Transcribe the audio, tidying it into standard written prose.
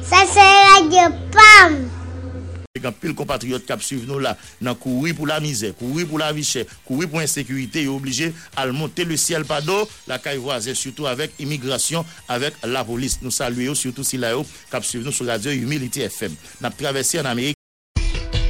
Ça c'est Radio PAM. Quand pile compatriotes qui suivent nous là, dans courir pour la misère, courir pour la vie chère, courir pour l'insécurité, ils sont obligés à monter le ciel par d'eau, la caille voisine, surtout avec immigration, avec la police. Nous saluons surtout si là, qui suivent nous sur Radio Humility FM. Nous avons traversé en Amérique.